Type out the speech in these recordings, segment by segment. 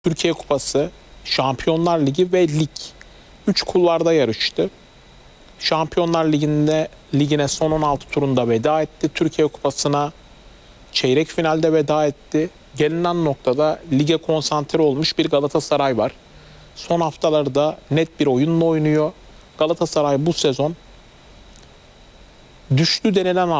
Türkiye Kupası, Şampiyonlar Ligi ve lig. 3 kulvarda yarıştı. Şampiyonlar Ligi'ne son 16 turunda veda etti. Türkiye Kupası'na çeyrek finalde veda etti. Gelinen noktada lige konsantre olmuş bir Galatasaray var. Son haftalarda net bir oyunla oynuyor. Galatasaray bu sezon düştü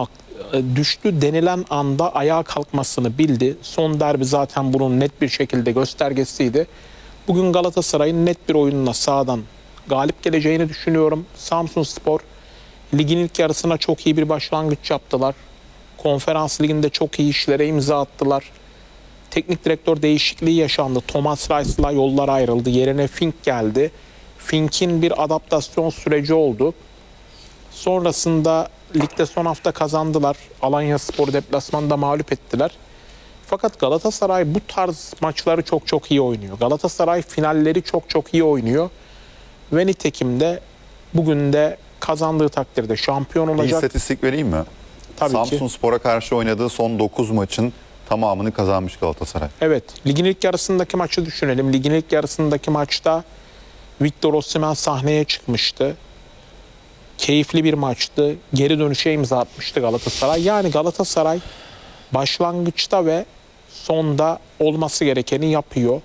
denilen anda ayağa kalkmasını bildi. Son derbi zaten bunun net bir şekilde göstergesiydi. Bugün Galatasaray'ın net bir oyunla sahadan galip geleceğini düşünüyorum. Samsunspor ligin ilk yarısına çok iyi bir başlangıç yaptılar. Konferans liginde çok iyi işlere imza attılar. Teknik direktör değişikliği yaşandı. Thomas Reis'la yollar ayrıldı. Yerine Fink geldi. Fink'in bir adaptasyon süreci oldu. Sonrasında ligde son hafta kazandılar. Alanyaspor deplasmanda mağlup ettiler. Fakat Galatasaray bu tarz maçları çok iyi oynuyor. Galatasaray finalleri çok iyi oynuyor. Ve nitekim de bugün de kazandığı takdirde şampiyon Bir olacak. istatistik vereyim mi? Tabii ki. Samsunspor'a karşı oynadığı son 9 maçın tamamını kazanmış Galatasaray. Evet, ligin ilk yarısındaki maçı düşünelim. Ligin ilk yarısındaki maçta Victor Osimhen sahneye çıkmıştı. Keyifli bir maçtı. Geri dönüşe imza atmıştı Galatasaray. Yani Galatasaray başlangıçta ve sonda olması gerekeni yapıyor.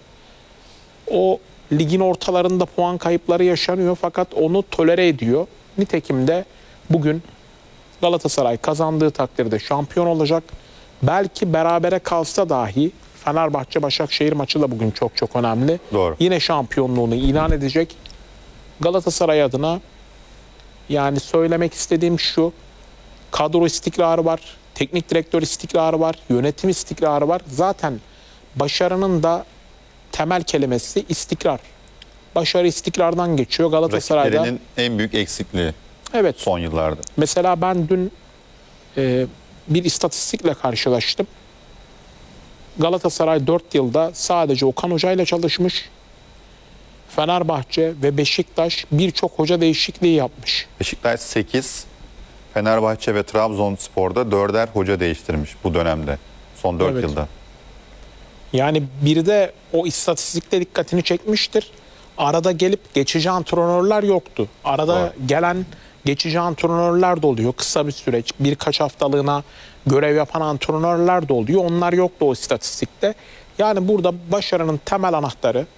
O ligin ortalarında puan kayıpları yaşanıyor fakat onu tolere ediyor. Nitekim de bugün Galatasaray kazandığı takdirde şampiyon olacak. Belki berabere kalsa dahi Fenerbahçe-Başakşehir maçı da bugün çok önemli. Doğru. Yine şampiyonluğunu ilan edecek. Galatasaray adına yani söylemek istediğim şu: kadro istikrarı var, teknik direktör istikrarı var, yönetim istikrarı var. Zaten başarının da temel kelimesi istikrar. Başarı istikrardan geçiyor. Galatasaray'da Rakiplerinin en büyük eksikliği evet. son yıllarda. Mesela ben dün bir istatistikle karşılaştım. Galatasaray 4 yılda sadece Okan Hoca ile çalışmış. Fenerbahçe ve Beşiktaş birçok hoca değişikliği yapmış. Beşiktaş 8, Fenerbahçe ve Trabzonspor'da 4'er hoca değiştirmiş bu dönemde. Son 4 Evet. yılda. Yani bir de o istatistikte dikkatini çekmiştir. Arada gelip geçici antrenörler yoktu. Arada Doğru. gelen geçici antrenörler de oluyor. Kısa bir süreç, birkaç haftalığına görev yapan antrenörler de oluyor. Onlar yoktu o istatistikte. Yani burada başarının temel anahtarı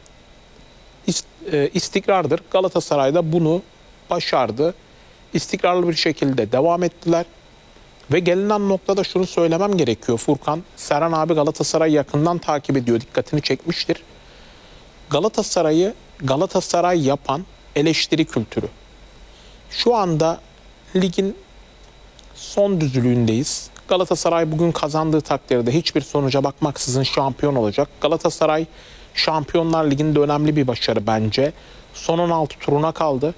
istikrardır. Galatasaray da bunu başardı. İstikrarlı bir şekilde devam ettiler. Ve gelinen noktada şunu söylemem gerekiyor Furkan. Serhan abi Galatasaray'ı yakından takip ediyor. Dikkatini çekmiştir. Galatasaray'ı Galatasaray yapan eleştiri kültürü. Şu anda ligin son düzlüğündeyiz. Galatasaray bugün kazandığı takdirde hiçbir sonuca bakmaksızın şampiyon olacak. Galatasaray Şampiyonlar Ligi'nde önemli bir başarı bence. Son 16 turuna kaldı.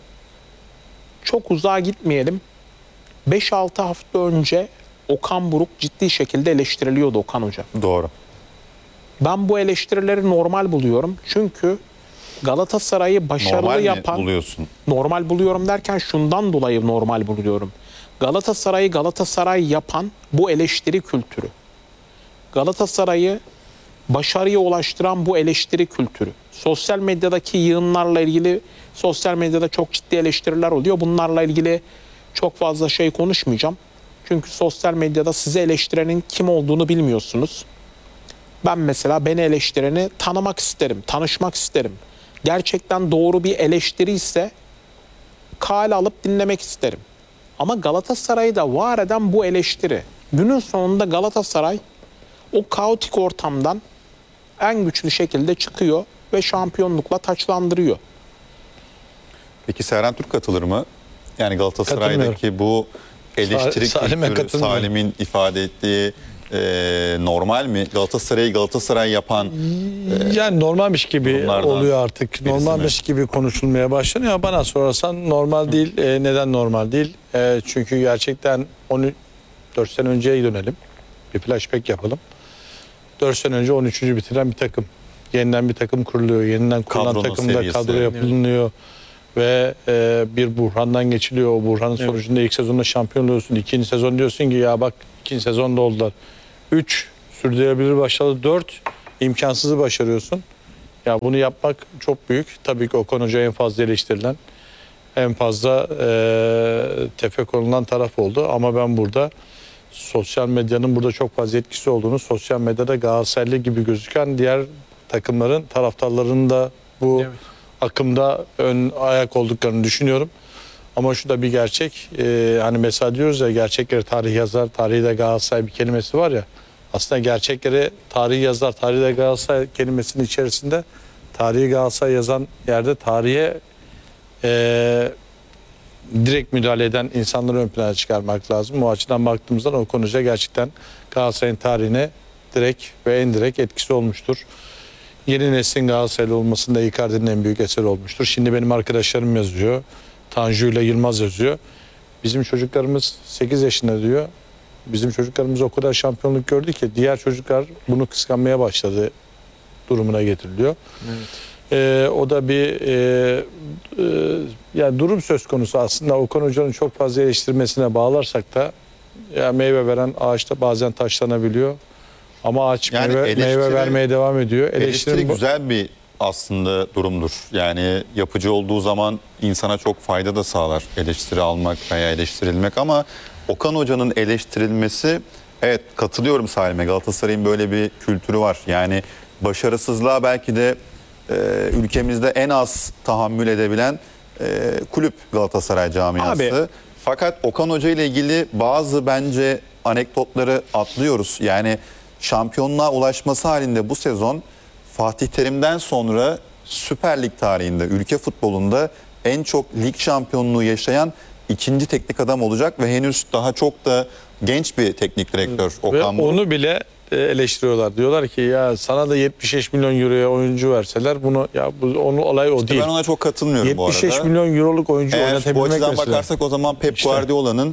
Çok uzağa gitmeyelim. 5-6 hafta önce Okan Buruk ciddi şekilde eleştiriliyordu Okan Hoca. Doğru. Ben bu eleştirileri normal buluyorum. Çünkü Galatasaray'ı başarılı Normal yapan... mi buluyorsun? Normal buluyorum derken şundan dolayı normal buluyorum. Galatasaray'ı Galatasaray yapan bu eleştiri kültürü. Galatasaray'ı başarıya ulaştıran bu eleştiri kültürü. Sosyal medyadaki yığınlarla ilgili sosyal medyada çok ciddi eleştiriler oluyor. Bunlarla ilgili çok fazla şey konuşmayacağım. Çünkü sosyal medyada size eleştirenin kim olduğunu bilmiyorsunuz. Ben mesela beni eleştireni tanımak isterim, tanışmak isterim. Gerçekten doğru bir eleştiri ise kale alıp dinlemek isterim. Ama Galatasaray'da var eden bu eleştiri. Günün sonunda Galatasaray o kaotik ortamdan en güçlü şekilde çıkıyor ve şampiyonlukla taçlandırıyor. Peki Serhan Türk katılır mı? Yani Galatasaray'daki bu eleştiri Salim'e kültürü, katılmıyorum. Salim'in ifade ettiği normal mi? Galatasaray'ı Galatasaray yapan Yani normalmiş gibi Bunlardan oluyor artık. birisi Normalmiş gibi konuşulmaya başlanıyor. Ama bana sorarsan normal değil. Neden normal değil? Çünkü gerçekten 4 sene önceye dönelim. Bir flashback yapalım. 4 sene önce 13. bitiren bir takım. Yeniden bir takım kuruluyor. Yeniden kurulan Kadronun takımda seviyesi. kadro yapılıyor. Ve bir buhrandan geçiliyor. O buhranın sonucunda ilk sezonda şampiyon oluyorsun. İkinci sezon diyorsun ki ya bak ikinci sezonda oldular. 3 sürdürülebilir başladı. 4 imkansızı başarıyorsun. Ya bunu yapmak çok büyük. Tabii ki Okan Hoca en fazla eleştirilen, en fazla tefek olunan taraf oldu. Ama ben burada sosyal medyanın burada çok fazla etkisi olduğunu, sosyal medyada Galatasaraylı gibi gözüken diğer takımların taraftarlarının da bu Evet. akımda ön ayak olduklarını düşünüyorum. Ama şu da bir gerçek. Hani mesela diyoruz ya, gerçekleri tarih yazar, tarihi de Galatasaray bir kelimesi var ya. Aslında gerçekleri tarih yazar, tarihi de Galatasaray kelimesinin içerisinde tarihi Galatasaray yazan yerde tarihe direkt müdahale eden insanları ön plana çıkarmak lazım. O açıdan baktığımızda o konuca gerçekten Galatasaray'ın tarihine direkt ve indirekt etkisi olmuştur. Yeni neslin Galatasaraylı olmasında Icardi'nin en büyük eseri olmuştur. Şimdi benim arkadaşlarım yazıyor. Tanju ile Yılmaz yazıyor. Bizim çocuklarımız 8 yaşında diyor. Bizim çocuklarımız o kadar şampiyonluk gördü ki diğer çocuklar bunu kıskanmaya başladı durumuna getiriliyor. O da bir yani durum söz konusu. Aslında Okan Hoca'nın çok fazla eleştirmesine bağlarsak da ya meyve veren ağaçta bazen taşlanabiliyor. Ama ağaç Yani meyve vermeye devam ediyor. Eleştiri güzel bir aslında durumdur. Yani yapıcı olduğu zaman insana çok fayda da sağlar eleştiri almak veya eleştirilmek, ama Okan Hoca'nın eleştirilmesi, evet katılıyorum Salim'e, Galatasaray'ın böyle bir kültürü var. Yani başarısızlığa belki de ülkemizde en az tahammül edebilen kulüp Galatasaray camiası. Abi. Fakat Okan Hoca ile ilgili bazı bence anekdotları atlıyoruz. Yani şampiyonluğa ulaşması halinde bu sezon Fatih Terim'den sonra Süper Lig tarihinde, ülke futbolunda en çok lig şampiyonluğu yaşayan ikinci teknik adam olacak ve henüz daha çok da genç bir teknik direktör Ve Okan Buruk. onu bile eleştiriyorlar. Diyorlar ki ya sana da 75 milyon euroya oyuncu verseler bunu, ya onu olay o İşte değil. ben ona çok katılmıyorum bu arada. 75 milyon euroluk oyuncu Eğer bu oynatabilmek açıdan mesela. bakarsak o zaman Pep İşte. Guardiola'nın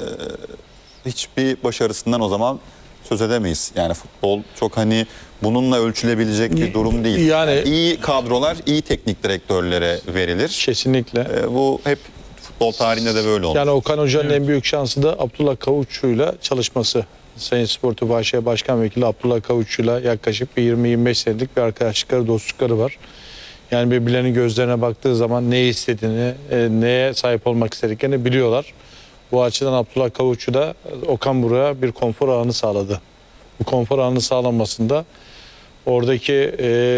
hiçbir başarısından o zaman söz edemeyiz. Yani futbol çok hani bununla ölçülebilecek bir durum değil. Yani- iyi kadrolar iyi teknik direktörlere verilir. Kesinlikle. Bu hep futbol tarihinde de böyle olmuş. Yani Okan Hoca'nın en büyük şansı da Abdullah Kavukçu'yla çalışması. Sayın Sportif AŞ Başkan Vekili Abdullah Kavukçu'yla yaklaşık bir 20-25 senelik bir arkadaşlıkları, dostlukları var. Yani birbirlerinin gözlerine baktığı zaman ne istediğini, neye sahip olmak istediklerini biliyorlar. Bu açıdan Abdullah Kavukçu da Okan Buruk'a bir konfor alanı sağladı. Bu konfor alanı sağlanmasında oradaki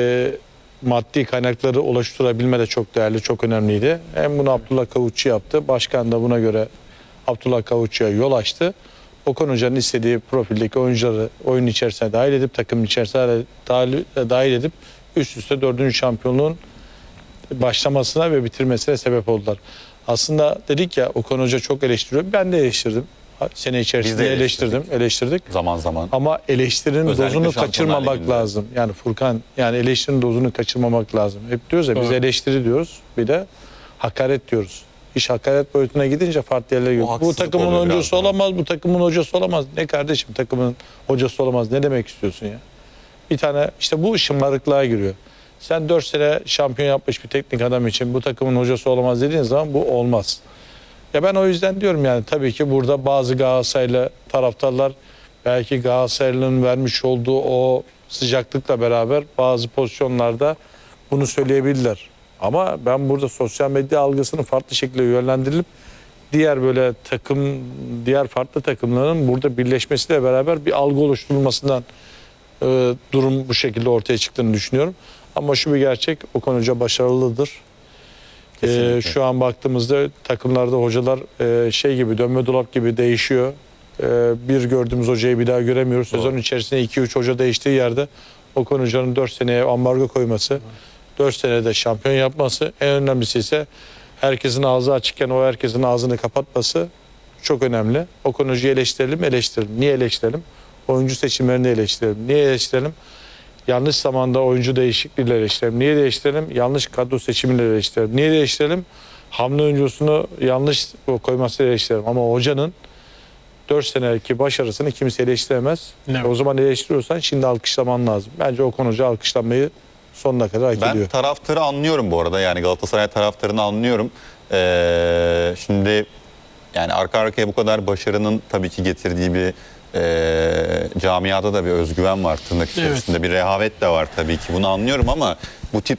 maddi kaynakları oluşturabilme de çok değerli, çok önemliydi. Hem bunu Abdullah Kavukçu yaptı. Başkan da buna göre Abdullah Kavukçu'ya yol açtı. Okan Hoca'nın istediği profildeki oyuncuları oyun içerisine dahil edip, takımın içerisine dahil edip üst üste 4. şampiyonluğun başlamasına ve bitirmesine sebep oldular. Aslında dedik ya, Okan Hoca çok eleştiriyor. Ben de eleştirdim. Sene Biz içerisinde de eleştirdik. Zaman zaman. Ama eleştirinin Özellikle dozunu Şampiyonlar kaçırmamak Ligi'nde. lazım. Yani Furkan, yani eleştirinin dozunu kaçırmamak lazım. Hep diyoruz ya, biz Doğru. eleştiri diyoruz, bir de hakaret diyoruz. İş hakaret boyutuna gidince farklı yerlere gidiyor. Bu haksızlık takımın oluyor biraz oyuncusu da. olamaz, bu takımın hocası olamaz. Ne kardeşim, takımın hocası olamaz, ne demek istiyorsun ya? Bir tane işte bu şımarıklığa giriyor. Sen 4 sene şampiyon yapmış bir teknik adam için bu takımın hocası olamaz dediğin zaman bu olmaz. Ya ben o yüzden diyorum, yani tabii ki burada bazı Galatasaraylı taraftarlar belki Galatasaraylı'nın vermiş olduğu o sıcaklıkla beraber bazı pozisyonlarda bunu söyleyebilirler. Ama ben burada sosyal medya algısının farklı şekilde yönlendirilip diğer böyle diğer farklı takımların burada birleşmesiyle beraber bir algı oluşturulmasından durum bu şekilde ortaya çıktığını düşünüyorum. Ama şu bir gerçek, Okan Hoca başarılıdır. Kesinlikle. Şu an baktığımızda takımlarda hocalar şey gibi, dönme dolap gibi değişiyor. Bir gördüğümüz hocayı bir daha göremiyoruz. Sezon içerisinde 2-3 hoca değiştiği yerde Okan Hoca'nın 4 seneye ambargo koyması, 4 senede şampiyon yapması, en önemlisi ise herkesin ağzı açıkken o herkesin ağzını kapatması çok önemli. Okan Hoca'yı eleştirelim. Niye eleştirelim? Oyuncu seçimlerini eleştirelim. Niye eleştirelim? Yanlış zamanda oyuncu değişikliğiyle eleştirelim. Niye değiştirelim? Yanlış kadro seçimiyle eleştirelim. Niye değiştirelim? Hamle oyuncusunu yanlış koymasıyla eleştirelim. Ama hocanın 4 seneki başarısını kimse eleştiremez. Evet. O zaman eleştiriyorsan şimdi alkışlaman lazım. Bence Okan Hoca alkışlanmayı sonuna kadar hak Ben ediyor. taraftarı anlıyorum bu arada, yani Galatasaray taraftarını anlıyorum. Şimdi yani arka arkaya bu kadar başarının tabii ki getirdiği bir camiada da bir özgüven var tırnak içerisinde. Bir rehavet de var tabii ki, bunu anlıyorum, ama bu tip